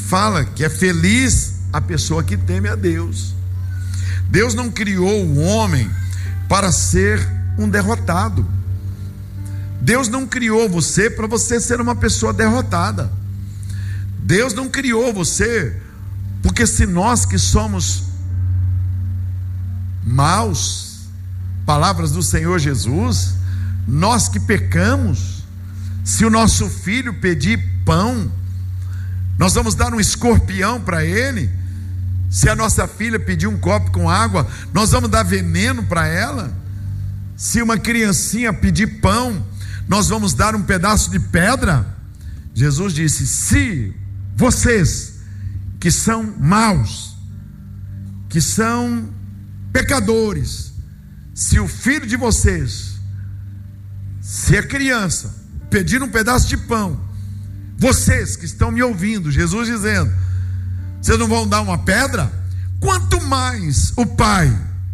fala que é feliz a pessoa que teme a Deus. Deus não criou o homem para ser um derrotado. Deus não criou você para você ser uma pessoa derrotada. Deus não criou você porque se nós que somos maus, palavras do Senhor Jesus, nós que pecamos, se o nosso filho pedir pão, nós vamos dar um escorpião para ele. Se a nossa filha pedir um copo com água, nós vamos dar veneno para ela. Se uma criancinha pedir pão, nós vamos dar um pedaço de pedra. Jesus disse: se vocês que são maus, que são pecadores, se o filho de vocês, se a criança pedir um pedaço de pão, vocês que estão me ouvindo, Jesus dizendo, vocês não vão dar uma pedra? Quanto mais o Pai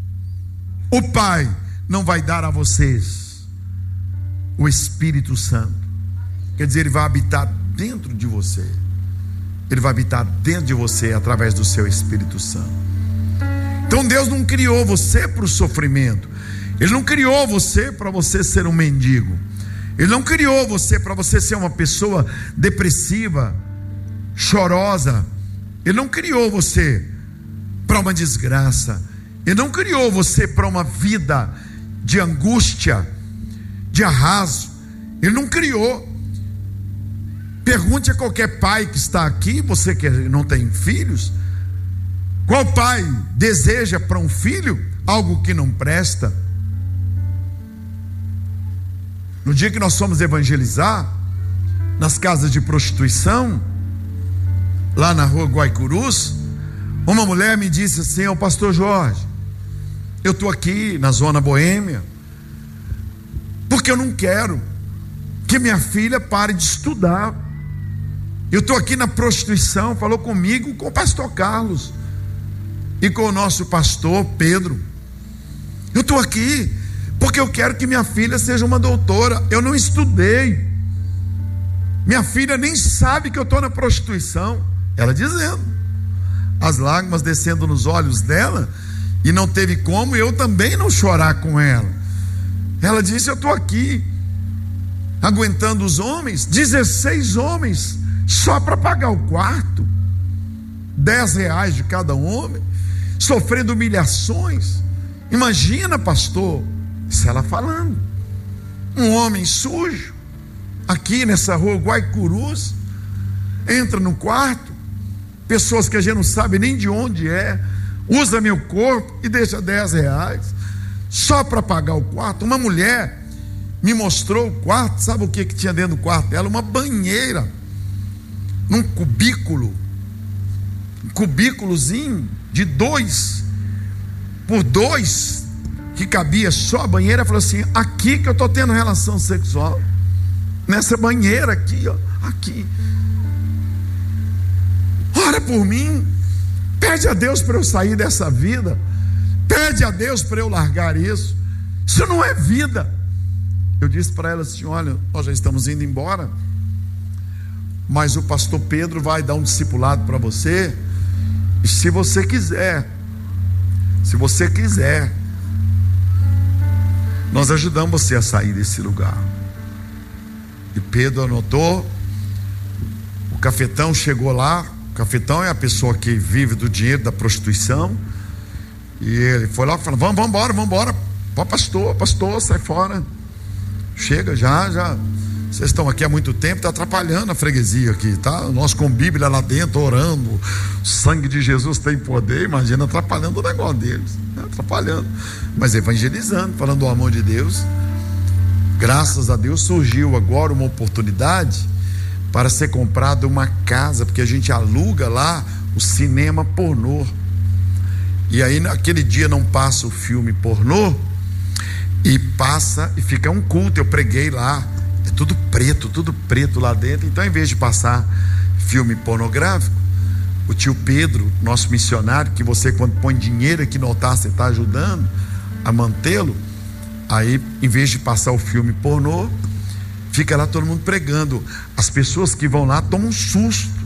não vai dar a vocês o Espírito Santo. Quer dizer, Ele vai habitar dentro de você. Ele vai habitar dentro de você através do seu Espírito Santo. Então Deus não criou você para o sofrimento. Ele não criou você para você ser um mendigo. Ele não criou você para você ser uma pessoa depressiva, chorosa. Ele não criou você para uma desgraça. Ele não criou você para uma vida de angústia, de arraso. Ele não criou. Pergunte a qualquer pai que está aqui, você que não tem filhos, qual pai deseja para um filho algo que não presta? No dia que nós fomos evangelizar nas casas de prostituição, lá na rua Guaicurus, uma mulher me disse assim: ô pastor Jorge, eu estou aqui na zona boêmia porque eu não quero que minha filha pare de estudar. Eu estou aqui na prostituição. Falou comigo, com o pastor Carlos e com o nosso pastor Pedro. Eu estou aqui porque eu quero que minha filha seja uma doutora. Eu não estudei, minha filha nem sabe que eu estou na prostituição. Ela dizendo, as lágrimas descendo nos olhos dela, e não teve como eu também não chorar com ela. Ela disse: eu estou aqui aguentando os homens, 16 homens, só para pagar o quarto, R$10 de cada homem, sofrendo humilhações. Imagina, pastor, isso ela falando, um homem sujo, aqui nessa rua Guaicurus, entra no quarto, pessoas que a gente não sabe nem de onde é, usa meu corpo e deixa R$10 só para pagar o quarto. Uma mulher me mostrou o quarto. Sabe o que tinha dentro do quarto dela? Uma banheira, num cubículozinho de 2 por 2, que cabia só a banheira. Ela falou assim: aqui que eu estou tendo relação sexual, nessa banheira aqui, ó, aqui. Ora por mim, pede a Deus para eu sair dessa vida, pede a Deus para eu largar isso. Isso não é vida. Eu disse para ela assim: olha, nós já estamos indo embora, mas o pastor Pedro vai dar um discipulado para você, e se você quiser, nós ajudamos você a sair desse lugar. E Pedro anotou. O cafetão chegou lá. O cafetão é a pessoa que vive do dinheiro da prostituição. E ele foi lá e falou: vamos embora. Pô, pastor, sai fora. Chega, já. Vocês estão aqui há muito tempo, está atrapalhando a freguesia aqui, tá? Nós com Bíblia lá dentro, orando, o sangue de Jesus tem poder. Imagina, atrapalhando o negócio deles, né? Atrapalhando, mas evangelizando, falando do amor de Deus. Graças a Deus surgiu agora uma oportunidade para ser comprada uma casa, porque a gente aluga lá o cinema pornô. E aí naquele dia não passa o filme pornô, e passa e fica um culto. Eu preguei lá, é tudo preto lá dentro. Então, em vez de passar filme pornográfico, o tio Pedro, nosso missionário, que você, quando põe dinheiro aqui no altar, você está ajudando a mantê-lo. Aí, em vez de passar o filme pornô, fica lá todo mundo pregando. As pessoas que vão lá tomam um susto.